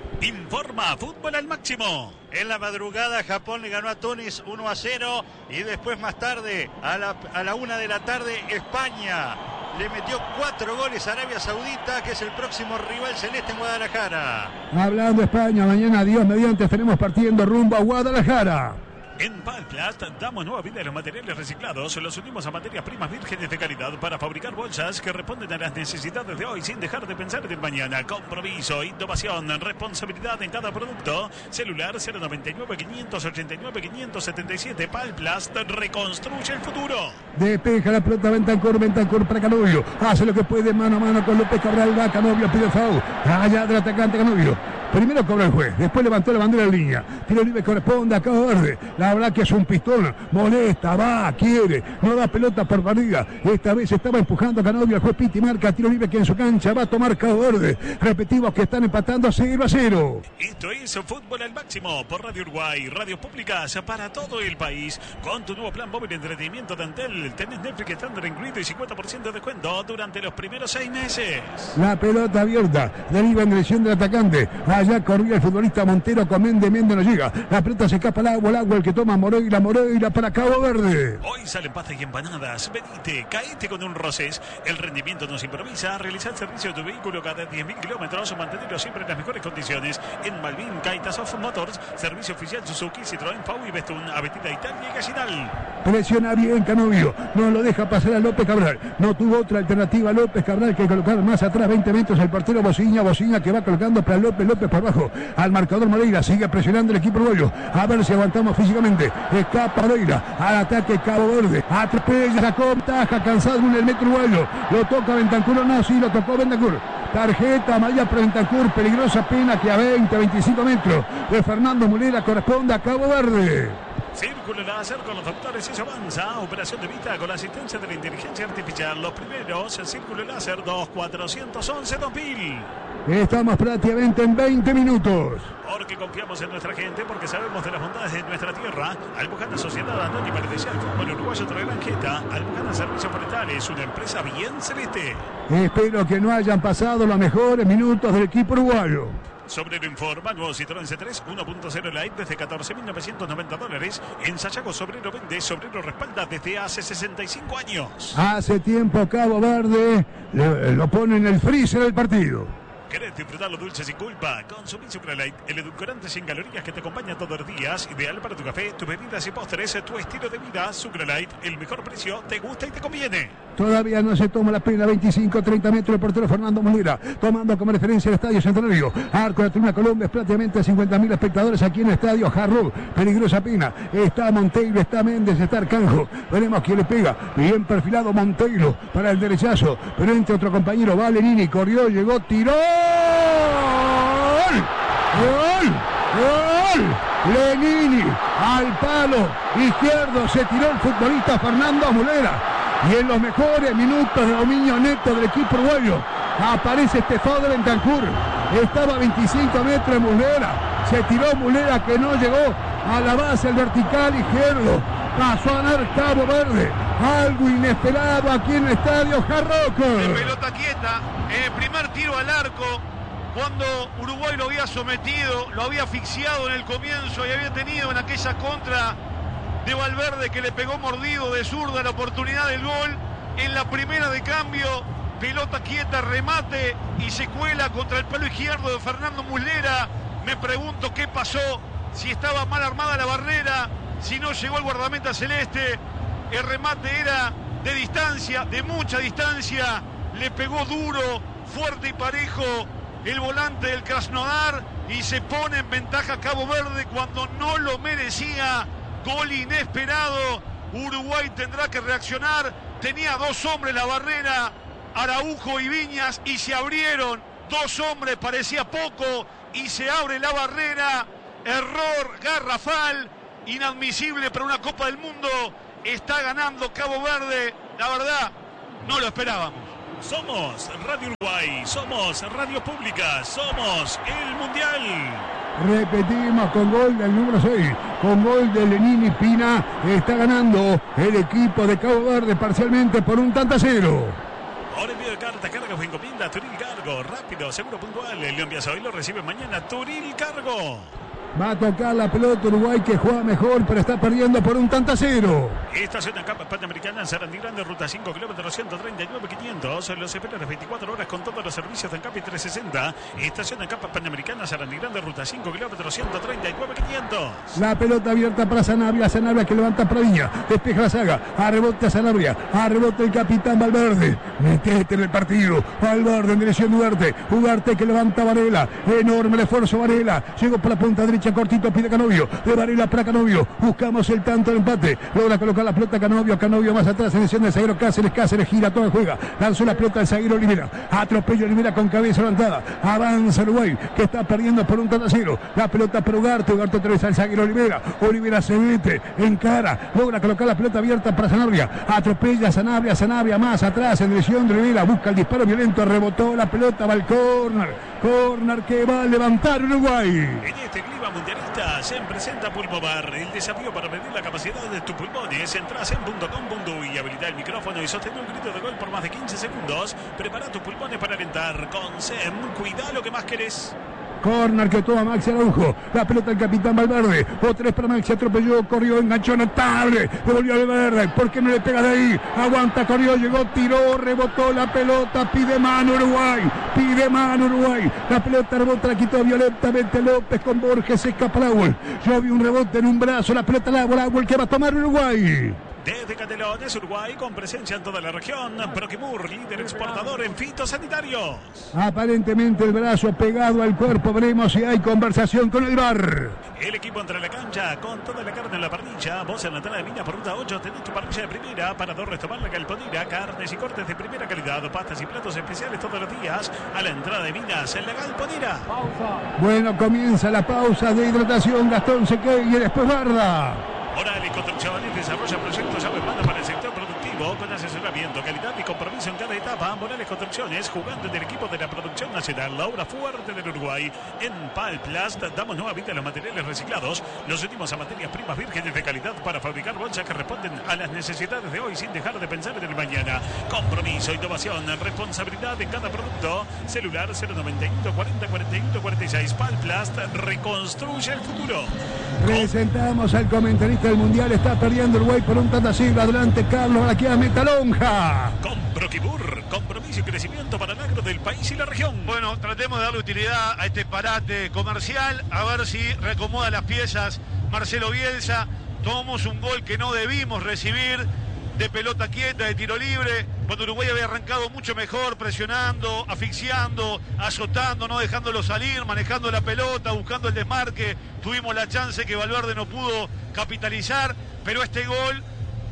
[SPEAKER 2] Informa Fútbol al Máximo.
[SPEAKER 5] En la madrugada Japón le ganó a Túnez uno a cero y después más tarde a la, a la una de la tarde España le metió cuatro goles a Arabia Saudita, que es el próximo rival celeste en Guadalajara.
[SPEAKER 1] Hablando de España, mañana Dios mediante estaremos partiendo rumbo a Guadalajara.
[SPEAKER 2] En Palplast damos nueva vida a los materiales reciclados. Los unimos a materias primas vírgenes de calidad para fabricar bolsas que responden a las necesidades de hoy sin dejar de pensar en el mañana. Compromiso, innovación, responsabilidad en cada producto. Celular cero noventa y nueve, quinientos ochenta y nueve, quinientos setenta y siete. Palplast reconstruye el futuro.
[SPEAKER 1] Despeja la pelota Bentancur, Bentancur para Canovio. Hace lo que puede mano a mano con López Cabral. Va Canovio, pide foul. Allá del atacante Canovio. Primero cobra el juez, después levantó la bandera en línea. Tiro libre corresponde a Cabo Verde. La verdad que es un pistón, molesta, va, quiere, no da pelota por partida. Esta vez estaba empujando a Canovio, el juez Piti marca tiro libre que en su cancha va a tomar Cabo Verde. Repetimos que están empatando cero a cero.
[SPEAKER 2] Esto es Fútbol al Máximo por Radio Uruguay, radios públicas para todo el país. Con tu nuevo plan móvil de entretenimiento de Antel, tenés Netflix estándar incluido y cincuenta por ciento de descuento durante los primeros seis meses.
[SPEAKER 1] La pelota abierta, deriva en dirección del atacante. Allá corría el futbolista Montero con Méndez, Méndez no llega. La pelota se escapa al agua, el agua el que toma Moreira, Moreira para Cabo Verde.
[SPEAKER 2] Hoy salen pastas y empanadas. Venite, caete con un Roses. El rendimiento nos improvisa. Realizar el servicio de tu vehículo cada diez mil kilómetros o mantenerlo siempre en las mejores condiciones. En Malvin, Kaitasov Motors, servicio oficial Suzuki, Citroën, Pau y Bestun, Avenida Italia y Gallinal.
[SPEAKER 1] Presiona bien Canovio, no lo deja pasar a López Cabral. No tuvo otra alternativa López Cabral que colocar más atrás, veinte metros el portero Bociña, Bociña que va colocando para López, López por abajo al marcador Moreira. Sigue presionando el equipo uruguayo. A ver si aguantamos físicamente. Escapa Moreira al ataque Cabo Verde. Atropella, sacó ventaja, cansado en el metro uruguayo. Lo toca Bentancur, no, sí, lo tocó Bentancur. Tarjeta amarilla para Bentancur, peligrosa pena que a veinte, veinticinco metros de Fernando Mulera corresponde a Cabo Verde.
[SPEAKER 2] Círculo láser con los doctores y se avanza. Operación de vista con la asistencia de la inteligencia artificial. Los primeros, el círculo láser dos cuatrocientos once dos mil.
[SPEAKER 1] Estamos prácticamente en veinte minutos.
[SPEAKER 2] Porque confiamos en nuestra gente, porque sabemos de las bondades de nuestra tierra. Albucana Sociedad Anónima pertenece al fútbol uruguayo otra gran jeta. Albucana Servicios Forestales, una empresa bien celeste.
[SPEAKER 1] Espero que no hayan pasado los mejores minutos del equipo uruguayo.
[SPEAKER 2] Sobrero informa, nuevo Citroën C tres uno punto cero Light desde catorce mil novecientos noventa dólares. En Sayago Sobrero vende, Sobrero respalda desde hace sesenta y cinco años.
[SPEAKER 1] Hace tiempo Cabo Verde le, lo pone en el freezer del partido.
[SPEAKER 2] ¿Querés disfrutar lo dulce sin culpa? Consumí Sucralite, el edulcorante sin calorías que te acompaña todos los días. Ideal para tu café, tus bebidas y postres, tu estilo de vida. Sucralite, el mejor precio, te gusta y te conviene.
[SPEAKER 1] Todavía no se toma la pena, veinticinco treinta metros el portero Fernando Mulera, tomando como referencia el Estadio Centenario. Arco de la Tribuna Colombia, es prácticamente cincuenta mil espectadores aquí en el Estadio Hard Rock. Peligrosa pena, está Monteiro, está Méndez, está Arcanjo. Veremos quién le pega. Bien perfilado Monteiro para el derechazo, pero entre otro compañero Valenini, corrió, llegó, tiró. ¡Gol! ¡Gol! Lenini al palo izquierdo se tiró el futbolista Fernando Mulera. Y en los mejores minutos de dominio neto del equipo uruguayo aparece este foul de Bentancur. Estaba a veinticinco metros de Mulera. Se tiró Mulera que no llegó a la base del vertical izquierdo. Pasó a ganar Cabo Verde. Algo inesperado aquí en el estadio Hard Rock.
[SPEAKER 4] De pelota quieta. En el primer tiro al arco, cuando Uruguay lo había sometido, lo había asfixiado en el comienzo y había tenido en aquella contra de Valverde que le pegó mordido de zurda la oportunidad del gol. En la primera de cambio, pelota quieta, remate y se cuela contra el palo izquierdo de Fernando Mulera. Me pregunto qué pasó, si estaba mal armada la barrera, si no llegó el guardameta celeste. El remate era de distancia, de mucha distancia. Le pegó duro, fuerte y parejo el volante del Krasnodar y se pone en ventaja Cabo Verde cuando no lo merecía. Gol inesperado. Uruguay tendrá que reaccionar. Tenía dos hombres la barrera, Araujo y Viñas, y se abrieron. Dos hombres, parecía poco, y se abre la barrera. Error garrafal, inadmisible para una Copa del Mundo. Está ganando Cabo Verde. La verdad, no lo esperábamos.
[SPEAKER 2] Somos Radio Uruguay, somos Radio Pública, somos el Mundial.
[SPEAKER 1] Repetimos con gol del número seis, con gol de Lenini Pina. Está ganando el equipo de Cabo Verde parcialmente por un tanto a cero.
[SPEAKER 2] Ahora envío de carta, carga o encomienda, Turil Cargo, rápido, seguro, puntual. Lo envías hoy, lo recibe mañana, Turil Cargo.
[SPEAKER 1] Va a tocar la pelota Uruguay, que juega mejor, pero está perdiendo por un tanto a cero.
[SPEAKER 2] Estación en Capa Panamericana en Sarandí Grande, ruta cinco kilómetros ciento treinta y nueve quinientos. Los espera las veinticuatro horas con todos los servicios de Encapi trescientos sesenta. Estación en Capa Panamericana, Sarandí Grande, ruta cinco kilómetros ciento treinta y nueve quinientos.
[SPEAKER 1] La pelota abierta para Sanabria, Sanabria que levanta para Viña, despeja la saga, a rebote a Sanabria, a rebote el capitán Valverde. Metete en el partido, Valverde en dirección Ugarte, Ugarte que levanta Varela, enorme el esfuerzo Varela, llegó por la punta derecha. Cortito pide Canovio, de Varela para Canovio, buscamos el tanto del empate, logra colocar la pelota Canovio, Canovio más atrás, selección del zaguero Cáceres, Cáceres gira, todo juega, lanzó la pelota del zaguero Olivera, atropello Olivera con cabeza levantada, avanza Uruguay, que está perdiendo por un tanto a cero, la pelota para Ugarte, Ugarte atraviesa al zaguero Olivera, Olivera se mete, encara, logra colocar la pelota abierta para Sanabria, atropella Sanabria, Sanabria más atrás, en dirección de Olivera, busca el disparo violento, rebotó la pelota, va al córner, córner que va a levantar Uruguay.
[SPEAKER 2] En este clima mundialista se presenta Pulmobar, el desafío para medir la capacidad de tus pulmones. Entras en punto com punto uy y habilita el micrófono y sostén un grito de gol por más de quince segundos. Prepara tus pulmones para alentar. Con S E M, cuida lo que más querés.
[SPEAKER 1] Corner que toma Maxi Araujo, la pelota del capitán Valverde, otra vez para Maxi, atropelló, corrió, enganchó, notable, devolvió a Valverde, ¿por qué no le pega de ahí? Aguanta, corrió, llegó, tiró, rebotó la pelota, pide mano Uruguay, pide mano Uruguay, la pelota rebota, la quitó violentamente López con Borges, escapa el agua, yo vi un rebote en un brazo, la pelota al agua, el agua, el que va a tomar Uruguay.
[SPEAKER 2] Desde Canelones, Uruguay, con presencia en toda la región. Proquimur, líder exportador en fitosanitarios.
[SPEAKER 1] Aparentemente el brazo pegado al cuerpo. Veremos si hay conversación con el V A R.
[SPEAKER 2] El equipo entra en la cancha con toda la carne en la parrilla. Vos en la entrada de Viña por ruta ocho tenés tu parrilla de primera para dos restaurar la Galponera. Carnes y cortes de primera calidad. Pastas y platos especiales todos los días. A la entrada de Viñas en la Galponera.
[SPEAKER 1] Bueno, comienza la pausa de hidratación. Gastón Sequeira y después Barda.
[SPEAKER 2] Morales Construcciones desarrolla proyectos llave en mano para el sector productivo con asesoramiento, calidad y compromiso en cada etapa. Morales Construcciones, jugando en el equipo de la producción nacional, la obra fuerte del Uruguay. En Palplast damos nueva vida a los materiales reciclados. Los últimos a materias primas vírgenes de calidad para fabricar bolsas que responden a las necesidades de hoy sin dejar de pensar en el mañana. Compromiso, innovación, responsabilidad en cada producto. Celular cero noventa y uno cuarenta cuarenta y uno cuarenta y seis. Palplast reconstruye el futuro.
[SPEAKER 1] Presentamos al comentarista del Mundial. Está perdiendo Uruguay por un tantacito. Adelante Carlos, aquí a Metalonja.
[SPEAKER 2] Con Proquimur, compromiso y crecimiento para el agro del país y la región.
[SPEAKER 4] Bueno, tratemos de darle utilidad a este parate comercial, a ver si reacomoda las piezas Marcelo Bielsa. Tomamos un gol que no debimos recibir, de pelota quieta, de tiro libre, cuando Uruguay había arrancado mucho mejor, presionando, asfixiando, azotando, no dejándolo salir, manejando la pelota, buscando el desmarque. Tuvimos la chance que Valverde no pudo capitalizar, pero este gol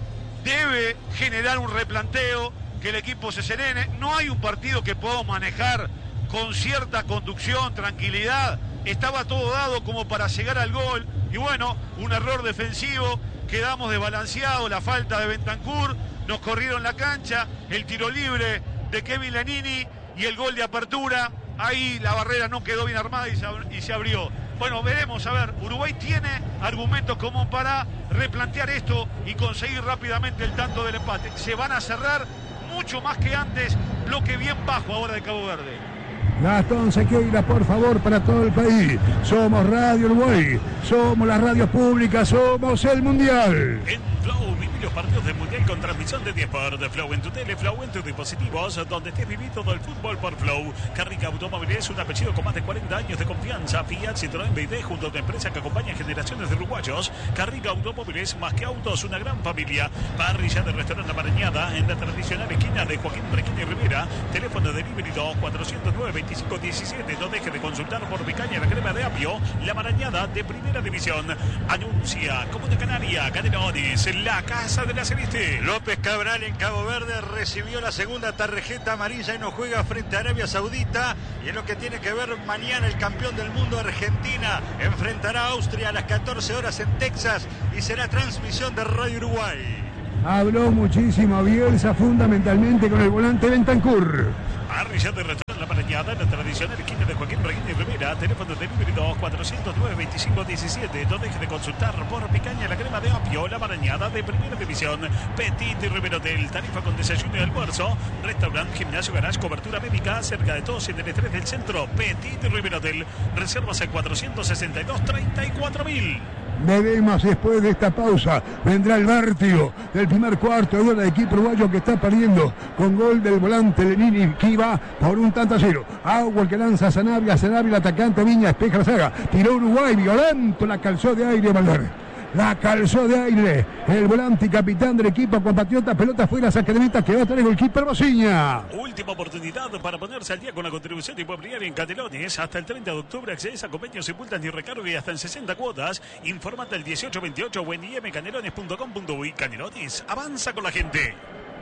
[SPEAKER 4] debe generar un replanteo, que el equipo se serene. No hay un partido que podamos manejar con cierta conducción, tranquilidad. Estaba todo dado como para llegar al gol, y bueno, un error defensivo. Quedamos desbalanceados, la falta de Bentancur, nos corrieron la cancha, el tiro libre de Kevin Lanini y el gol de apertura. Ahí la barrera no quedó bien armada y se, y se abrió. Bueno, veremos, a ver, Uruguay tiene argumentos como para replantear esto y conseguir rápidamente el tanto del empate. Se van a cerrar mucho más que antes, bloque bien bajo ahora de Cabo Verde.
[SPEAKER 1] Gastón Sequeira, por favor, para todo el país. Somos Radio Uruguay, somos las radios públicas, somos el Mundial.
[SPEAKER 2] En Flow, viví los partidos del Mundial con transmisión de diez de Flow en tu tele, Flow en tus dispositivos, donde estés viviendo todo el fútbol por Flow. Carrica Automóviles, un apellido con más de cuarenta años de confianza. Fiat, Citroën, B y D, junto a tu empresa que acompaña generaciones de uruguayos. Carrica Automóviles, más que autos, una gran familia. Parrilla del restaurante La Marañada, en la tradicional esquina de Joaquín Requín y Rivera. Teléfono de delivery dos cuatrocientos nueve veinticinco diecisiete. No deje de consultar por Picaña la crema de apio, La Marañada de Primera División. Anuncia Comuna Canaria, Canelones, la casa de la Celeste.
[SPEAKER 5] López Cabral en Cabo Verde recibió la segunda tarjeta amarilla y no juega frente a Arabia Saudita. Y en lo que tiene que ver mañana, el campeón del mundo, Argentina, enfrentará a Austria a las catorce horas en Texas y será transmisión de Radio Uruguay.
[SPEAKER 1] Habló muchísimo Bielsa, fundamentalmente con el volante Bentancur.
[SPEAKER 2] Parrilla de restaurante La Marañada, en la tradicional esquina de Joaquín Requín y Rivera. Teléfono de delivery dos cuatrocientos nueve veinticinco diecisiete. No deje de consultar por Picaña la crema de apio, La Marañada de Primera División. Petit y Rivera Hotel, tarifa con desayuno y almuerzo. Restaurante, gimnasio, garage, cobertura médica, cerca de todos en el estrés del centro. Petit y Rivera Hotel. Reservas al cuatrocientos sesenta y dos treinta y cuatro mil.
[SPEAKER 1] Veremos después de esta pausa. Vendrá el vértigo del primer cuarto de hora de equipo uruguayo que está perdiendo con gol del volante Lenini, que iba por un tanto a cero. Agua el que lanza Sanabria, Sanabria el atacante Viña, espeja la saga. Tiró Uruguay, violento, la calzó de aire Valverde. La calzó de aire el volante y capitán del equipo compatriota. Pelota fuera, saque de meta que va a tener el keeper Bociña.
[SPEAKER 2] Última oportunidad para ponerse al día con la contribución inmobiliaria en Canelones. Hasta el treinta de octubre accedes a convenios simultáneos y recargo y hasta en sesenta cuotas. Informate al dieciocho veintiocho o en i m canelones punto com punto uy. Canelones, avanza con la gente.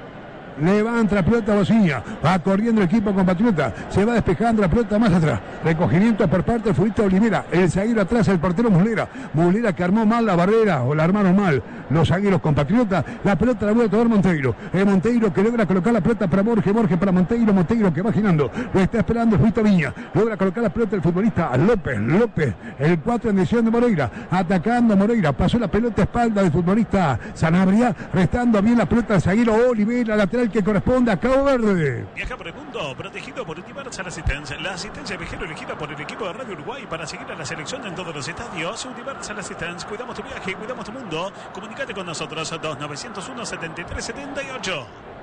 [SPEAKER 1] Levanta la pelota Bociña, va corriendo el equipo compatriota, se va despejando la pelota más atrás, recogimiento por parte del futbolista Olivera, el zaguero atrás, el portero Muslera, Muslera que armó mal la barrera, o la armaron mal los zagueros compatriotas, la pelota la vuelve a tomar Monteiro, el Monteiro que logra colocar la pelota para Borges, Borges para Monteiro, Monteiro que va girando, lo está esperando el futbolista Viña, logra colocar la pelota el futbolista López, López, el cuatro en decisión de Moreira, atacando Moreira, pasó la pelota a espalda del futbolista Sanabria, restando bien la pelota al zaguero Olivera, lateral que corresponde a Cabo Verde.
[SPEAKER 2] Viaja por el mundo, protegido por Universal Assistance, la asistencia viajero elegida por el equipo de Radio Uruguay para seguir a la selección en todos los estadios. Universal Assistance, cuidamos tu viaje, cuidamos tu mundo. Comunicate con nosotros, dos nueve cero uno, siete tres siete ocho.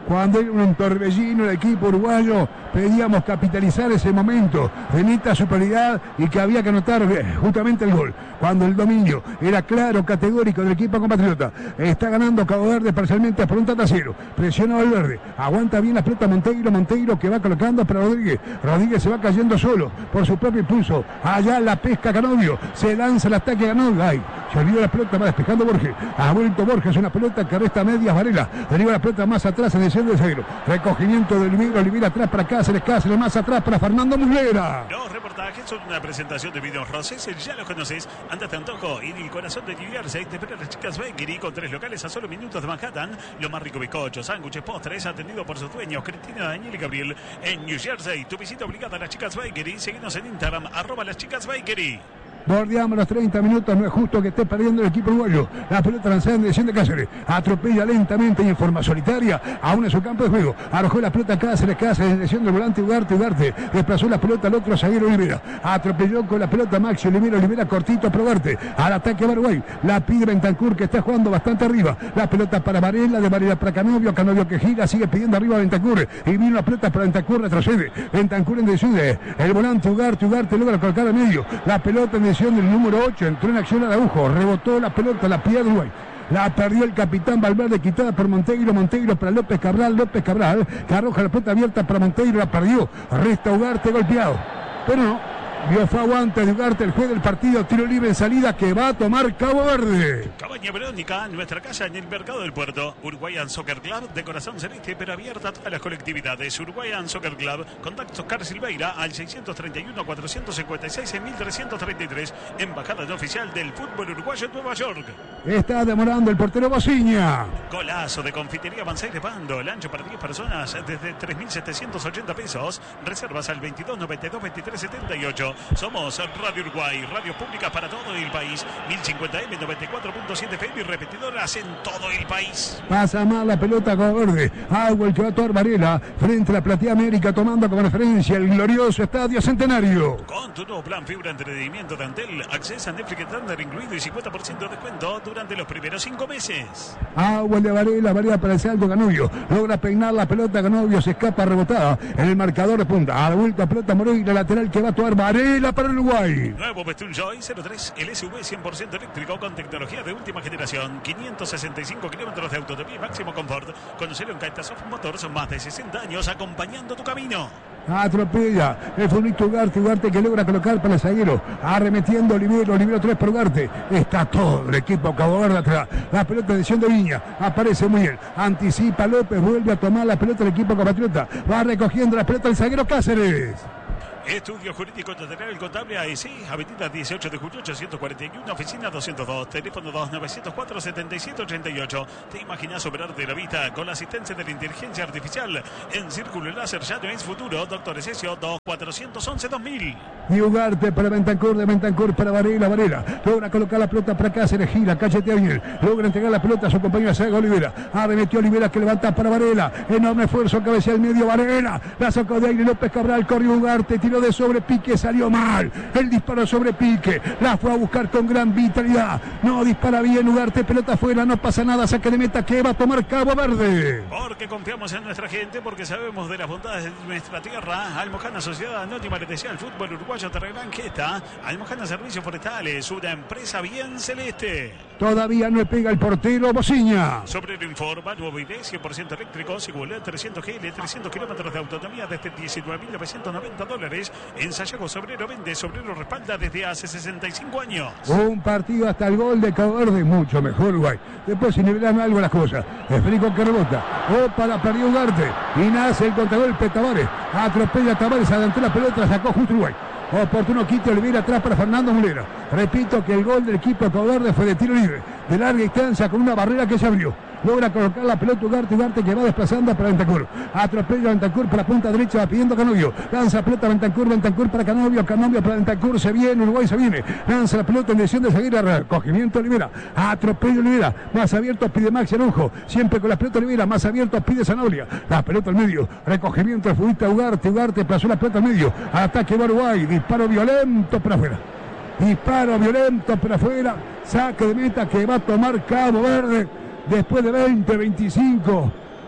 [SPEAKER 1] Cuando era un torbellino el equipo uruguayo, pedíamos capitalizar ese momento de neta superioridad y que había que anotar justamente el gol. Cuando el dominio era claro, categórico del equipo compatriota. Está ganando Cabo Verde parcialmente por un tanto a cero. Presiona Valverde. Aguanta bien la pelota Monteiro. Monteiro que va colocando para Rodríguez. Rodríguez se va cayendo solo por su propio impulso. Allá la pesca Canovio. Se lanza el ataque Canovio. Ay, se olvidó la pelota, va despejando Borges. Ha vuelto Borges, una pelota que resta medias Varela. Deriva la pelota más atrás en el centro de zaguero. Recogimiento de Olivera. Olivera atrás para Cáceres. Cáceres más atrás para Fernando Muslera.
[SPEAKER 2] Los reportajes son una presentación de Videos Roses. Ya los conoces. Anda te antojo. Y el corazón de Tibiarse. Te espera las chicas Bakery con tres locales a solo minutos de Manhattan. Lo más rico bizcochos, sándwiches, postres. Atendido por sus dueños Cristina, Daniel y Gabriel. En New Jersey. Tu visita obligada a las chicas Bakery. Seguinos en Instagram. Arroba las chicas Bakery.
[SPEAKER 1] Bordeamos los treinta minutos, no es justo que esté perdiendo el equipo uruguayo. La pelota lanzada en dirección de Cáceres. Atropella lentamente y en forma solitaria aún en su campo de juego. Arrojó la pelota Cáceres, Cáceres en dirección del volante Ugarte, Ugarte. Desplazó la pelota al otro zaguero Olivera. Atropelló con la pelota Maxi Olivera, Olivera cortito para Ugarte. Al ataque Paraguay. La pide Bentancur que está jugando bastante arriba. La pelota para Varela, de Varela para Canovio. Canovio que gira, sigue pidiendo arriba a Bentancur. Y vino la pelota para Bentancur, retrocede. Bentancur en dirección de el volante Ugarte, Ugarte logra colocar al medio. La pelota en del número ocho, entró en acción Araujo, rebotó la pelota, la piedra Uruguay. La perdió el capitán Valverde, quitada por Monteiro, Monteiro para López Cabral, López Cabral, que arroja la pelota abierta para Monteiro, la perdió, resta Ugarte golpeado. Pero no, vio fue aguante de Ugarte, el juez del partido, tiro libre en salida que va a tomar Cabo Verde.
[SPEAKER 2] Cabaña Verónica, nuestra casa en el Mercado del Puerto. Uruguayan Soccer Club, de corazón celeste, pero abierta a todas las colectividades. Uruguayan Soccer Club, contacto Oscar Silveira al seiscientos treinta y uno, cuatrocientos cincuenta y seis, mil trescientos treinta y tres. Embajada no oficial del fútbol uruguayo en Nueva York.
[SPEAKER 1] Está demorando el portero Bociña.
[SPEAKER 2] Golazo de Confitería Banseire Pando. El ancho para diez personas desde tres mil setecientos ochenta pesos. Reservas al veintidós noventa y dos veintitrés setenta y ocho. Somos Radio Uruguay, radio pública para todo el país. mil cincuenta eme, noventa y cuatro punto siete F M y repetidoras en todo el país.
[SPEAKER 1] Pasa mal la pelota a Cabo Verde. Agua el que va a actuar Varela frente a la Platea América, tomando como referencia el glorioso Estadio Centenario.
[SPEAKER 2] Con tu nuevo plan fibra entretenimiento de Antel, accesa a Netflix estándar incluido y cincuenta por ciento de descuento durante los primeros cinco meses.
[SPEAKER 1] Agua el de Varela, Varela para el salto Canovio. Logra peinar la pelota, Canovio se escapa rebotada en el marcador de punta. A la vuelta pelota Moreira, lateral que va a actuar Varela para Uruguay.
[SPEAKER 2] Nuevo Bestun Joy cero tres, el S U V cien por ciento eléctrico con tecnología de última generación. quinientos sesenta y cinco kilómetros de autonomía y máximo confort. Conocelo en Caetasoft Motors, más de sesenta años acompañando tu camino.
[SPEAKER 1] Atropella el futbolista Ugarte, Ugarte que logra colocar para el zaguero, arremetiendo Olivero, Olivero tres por Ugarte. Está todo el equipo Cabo Verde atrás. La pelota de decisión de Viña, aparece muy bien, anticipa López, vuelve a tomar la pelota del equipo compatriota, va recogiendo la pelota del zaguero Cáceres.
[SPEAKER 2] Estudio Jurídico Notarial el Contable A S I, Avenida dieciocho de julio ochocientos cuarenta y uno, oficina doscientos dos, teléfono dos nueve cero cuatro, setenta y siete ochenta y ocho. ¿Te imaginas operarte la vista con la asistencia de la inteligencia artificial? En Círculo Láser ya no es futuro. Doctor Esesio dos cuatrocientos once dos mil.
[SPEAKER 1] Y Ugarte para Bentancur, de Bentancur para Varela, Varela logra colocar la pelota para Cáceres, gira, cachetea bien, logra entregar la pelota a su compañero Saga Olivera, arremetió Olivera que levanta para Varela, enorme esfuerzo, cabecea al medio Varela, la sacó de aire López Cabral, corrió Ugarte, tiró de sobre pique, salió mal, el disparo sobre pique, la fue a buscar con gran vitalidad, no dispara bien Ugarte, pelota afuera, no pasa nada, saque de meta que va a tomar Cabo Verde.
[SPEAKER 2] Porque confiamos en nuestra gente, porque sabemos de las bondades de nuestra tierra. Almojana Sociedad Anónima le desea al fútbol uruguayo Terreblanqueta. Almojana Servicios Forestales, una empresa bien celeste.
[SPEAKER 1] Todavía no le pega el portero Bociña.
[SPEAKER 2] Sobre lo informa, nuevo I D cien por ciento eléctrico, Sigualet trescientos G L, trescientos kilómetros de autonomía desde diecinueve mil novecientos noventa dólares. En Sayago Sobrero vende, Sobrero respalda desde hace sesenta y cinco años.
[SPEAKER 1] Un partido hasta el gol de Cabo Verde, mucho mejor Uruguay. Después se nivelan algo las cosas. Esférico que rebota. Opa, la perdió Ugarte. Y nace el contragolpe Tavares. Atropella Tavares, adelantó la pelota, sacó justo Uruguay. Oportuno quite Olivera atrás para Fernando Mulera. Repito que el gol del equipo de Cabo Verde fue de tiro libre, de larga distancia, con una barrera que se abrió. Logra colocar la pelota Ugarte, Ugarte que va desplazando para Bentancur. Atropella a Bentancur para punta derecha, va pidiendo Canovio. Lanza pelota Bentancur, Bentancur para Canovio, Canovio para Bentancur, se viene, Uruguay se viene. Lanza la pelota en dirección de seguir, recogimiento Olivera. Atropella Olivera, más abierto pide Maxi Araujo. Siempre con la pelota Olivera, más abierto pide Zanabria. La pelota al medio, recogimiento del futbolista Ugarte, Ugarte pasó la pelota al medio. Ataque va Uruguay, disparo violento para afuera. Disparo violento para afuera. Saque de meta que va a tomar Cabo Verde. Después de veinte, veinticinco,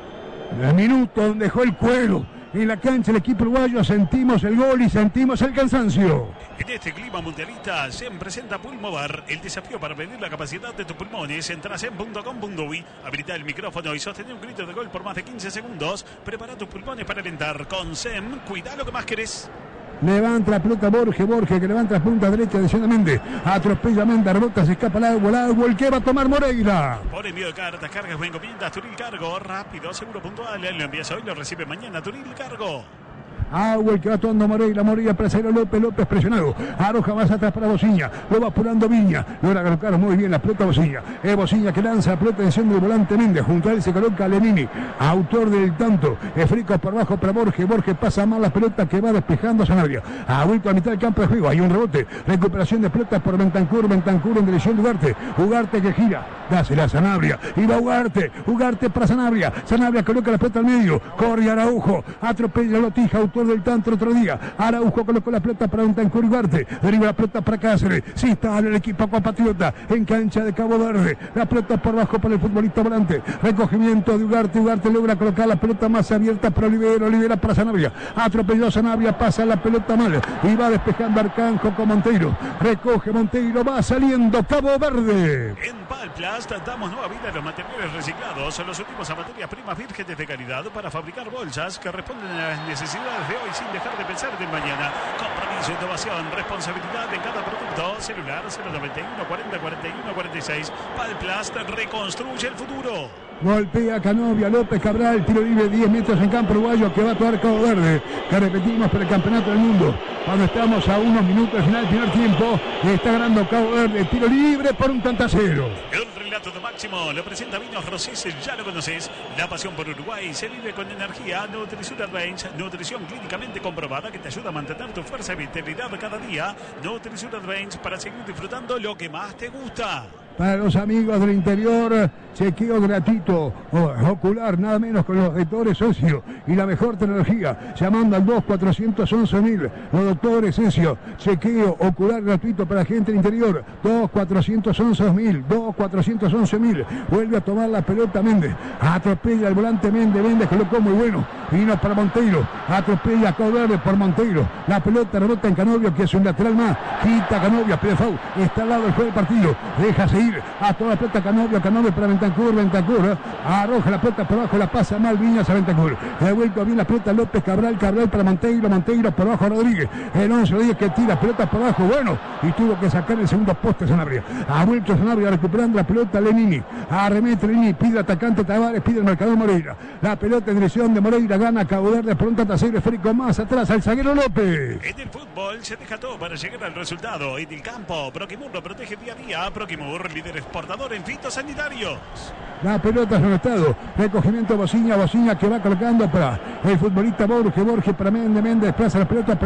[SPEAKER 1] El minuto donde dejó el cuero en la cancha el equipo uruguayo, sentimos el gol y sentimos el cansancio.
[SPEAKER 2] En este clima mundialista se presenta Pulmovar, el desafío para medir la capacidad de tus pulmones. Entras en punto com punto uy, habilita el micrófono y sostener un grito de gol por más de quince segundos. Prepara tus pulmones para alentar. Con S E M, cuida lo que más querés.
[SPEAKER 1] Levanta la pelota Borges, Borges que levanta la punta derecha decididamente, atropella Menda, rebota, se escapa el agua, el agua, el que va a tomar Moreira.
[SPEAKER 2] Por envío de cartas, cargas o encomiendas, Turil Cargo, rápido, seguro, puntual. Lo envías hoy, lo recibe mañana, Turil Cargo.
[SPEAKER 1] Agua el que va tomando Moreira, Moreira para Cero López, López presionado, arroja más atrás para Bociña, lo va apurando Viña, logra colocar muy bien la pelota Bociña, es Bociña que lanza la pelota enciende el volante Méndez, junto a él se coloca Lenini, autor del tanto, Efrico por abajo para Borges, Borges pasa mal la pelota que va despejando Sanabria, ha vuelto a mitad del campo de juego, hay un rebote, recuperación de pelota por Bentancur, Bentancur en dirección de Ugarte, Ugarte que gira, dásela a Sanabria, y va Ugarte, Ugarte para Sanabria, Sanabria coloca la pelota al medio, corre Araujo, atropella Lotija, autor del tanto el otro día, Araujo colocó la pelota para Bentancur y Ugarte, deriva la pelota para Cáceres, sí está el equipo compatriota en cancha de Cabo Verde, la pelota por bajo para el futbolista volante, recogimiento de Ugarte, Ugarte logra colocar la pelota más abierta para Olivera, Olivera para Sanabria, atropelló Sanabria, pasa la pelota mal y va despejando Arcanjo con Monteiro, recoge Monteiro, va saliendo Cabo Verde.
[SPEAKER 2] En Palplast damos nueva vida a los materiales reciclados, son los últimos a materias primas vírgenes de calidad para fabricar bolsas que responden a las necesidades de hoy sin dejar de pensar en el mañana. Compromiso, innovación, responsabilidad en cada producto. Celular cero noventa y uno cuarenta cuarenta y uno cuarenta y seis. Palplast reconstruye el futuro.
[SPEAKER 1] Golpea Canovia, López Cabral, tiro libre diez metros en campo uruguayo que va a actuar Cabo Verde, que repetimos por el campeonato del mundo. Cuando estamos a unos minutos del final del primer tiempo, está ganando Cabo Verde, tiro libre por un tantacero.
[SPEAKER 2] El relato de Máximo lo presenta Vinos Rosés, ya lo conoces. La pasión por Uruguay se vive con energía. Nutrición Advantage, nutrición clínicamente comprobada que te ayuda a mantener tu fuerza y vitalidad cada día. Nutrición Advantage para seguir disfrutando lo que más te gusta.
[SPEAKER 1] Para los amigos del interior, chequeo gratuito ocular, nada menos con los doctores Socio y la mejor tecnología, llamando al dos cuatrocientos once mil. Los doctores Socio, chequeo ocular gratuito para gente del interior, dos cuatrocientos once mil, dos cuatrocientos once mil. Vuelve a tomar la pelota Méndez, atropella el volante Méndez, Méndez colocó muy bueno, vino para Monteiro, atropella a Cabo Verde por Monteiro, la pelota rebota en Canovio que es un lateral más, quita Canovio, Pedefau, está al lado del juego del partido, deja seguir a toda la pelota Canovio, Canovio para Bentancur, Bentancur, ¿eh? arroja la pelota por abajo, la pasa mal Viñas a Bentancur, de vuelta bien la pelota López Cabral, Cabral para Monteiro, Monteiro por abajo Rodríguez, el once Rodríguez que tira pelota por abajo, bueno, y tuvo que sacar el segundo poste Sanabria, ha vuelto Sanabria recuperando la pelota Lenini, arremete Lenini, pide atacante Tavares, pide el marcador Moreira, la pelota en dirección de Moreira, gana Cabo Verde por un tantacero esférico más atrás al zaguero López.
[SPEAKER 2] En el fútbol se deja todo para llegar al resultado, en el campo Proquimur lo protege día a día, Proquimur líder exportador en fitosanitarios.
[SPEAKER 1] La pelota es un estado, recogimiento Bociña, Bociña que va colocando para el futbolista Borges, Borges para Méndez, Méndez desplaza la pelota para